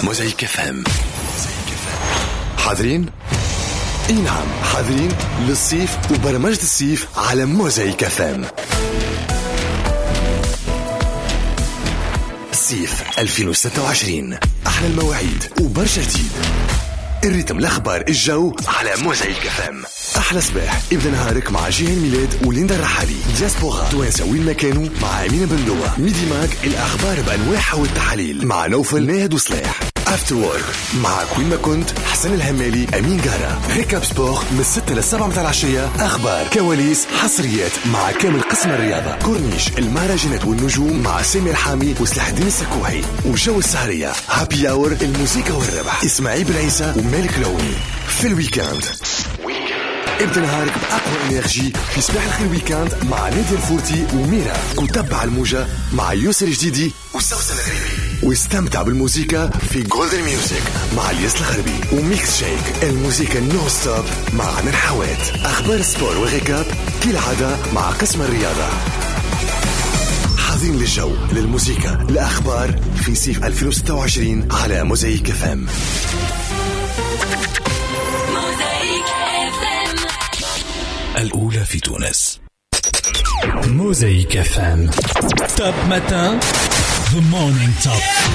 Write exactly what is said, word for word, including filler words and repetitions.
موزايك اف ام. حاضرين؟ اي نعم حاضرين للصيف وبرمجة الصيف على موزايك اف ام. الصيف ألفين وستة وعشرين، أحلى المواعيد وبرشا جديد. الريتم الأخبار الجو على موزايك اف ام. أحلى صباح ابدأ نهارك مع جيهان ميلاد وليندا الرحالي. دياسبورا توانسة وين ما كانوا مع أمين بندوة. ميدي ماك الأخبار بأنواعها والتحاليل مع نوفل ناهد وصلاح. افتر وورك معك وين ما كنت حسن الهمالي أمين قارة. ريكاب سبور من الستة للسبعة متاع العشية. أخبار كواليس حصريات مع كامل قسم الرياضة. كورنيش المهرجانات والنجوم مع سامي الحامي وسلاح الدين السكوحي. وجو السهرية هابي اور الموسيقى والربح إسماعيل بن عيسى ومالك لوني. في الويكاند ابدأ نهارك بأقوى انرجي في صباح الخير ويكاند مع نادي الفورتي وميرا. وتبع الموجة مع يوسر جديدي وسوسن الغريبي. واستمتع بالموسيقى في جولدن ميوزك مع الياس الغربي. وميكس شيك الموسيقى نو ستوب مع عمر حوات. أخبار سبور وغيكاب كالعادة مع قسم الرياضة. حاضرين للجو للموسيقى الأخبار في صيف ألفين وستة وعشرين على موزايك اف ام. الأولى في تونس. موزايك اف ام. توب ماتان. The morning top.